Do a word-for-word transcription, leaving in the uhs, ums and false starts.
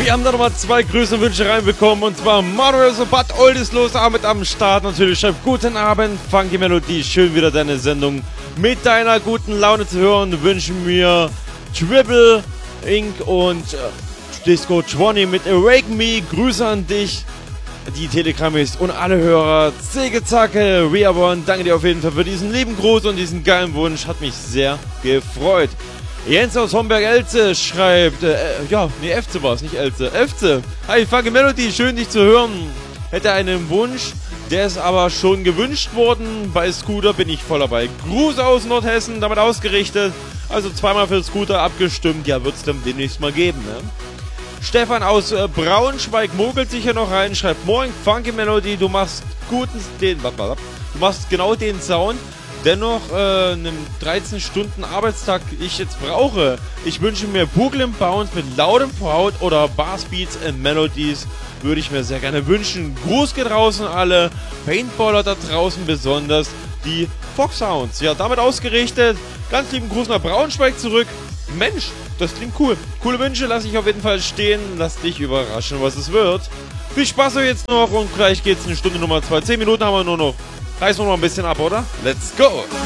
Wir haben da nochmal zwei Grüße und Wünsche reinbekommen. Und zwar Manuel Sobat, Old ist los, Ahmed am Start. Natürlich schreibt guten Abend, Funky Melodie. Schön wieder deine Sendung mit deiner guten Laune zu hören. Wünschen mir Triple Inc und äh, Disco zwanzig mit Awaken Me. Grüße an dich, die Telegram-Ist und alle Hörer. Zege Zacke, Reaborn, danke dir auf jeden Fall für diesen lieben Gruß und diesen geilen Wunsch. Hat mich sehr gefreut. Jens aus Homberg-Elze schreibt, äh, ja, nee, Efze war es, nicht Elze, Efze. Hi, Funky Melody, schön dich zu hören. Hätte einen Wunsch, der ist aber schon gewünscht worden. Bei Scooter bin ich voll dabei. Gruß aus Nordhessen, damit ausgerichtet. Also zweimal für Scooter abgestimmt, ja, wird's dann demnächst mal geben, ne? Stefan aus äh, Braunschweig mogelt sich hier noch rein, schreibt, moin, Funky Melody, du machst guten, den, warte mal, du machst genau den Sound, dennoch äh, einen dreizehn Stunden Arbeitstag ich jetzt brauche. Ich wünsche mir Brooklyn Bounce mit lautem Crowd oder Bassbeats and Melodies, würde ich mir sehr gerne wünschen. Gruß geht raus an alle Paintballer da draußen, besonders die Fox Sounds. Ja, damit ausgerichtet, ganz lieben Gruß nach Braunschweig zurück. Mensch, das klingt cool. Coole Wünsche lasse ich auf jeden Fall stehen. Lass dich überraschen, was es wird. Viel Spaß euch jetzt noch und gleich geht's in Stunde Nummer zwei. zehn Minuten haben wir nur noch. Reißen wir noch ein bisschen ab, oder? Let's go!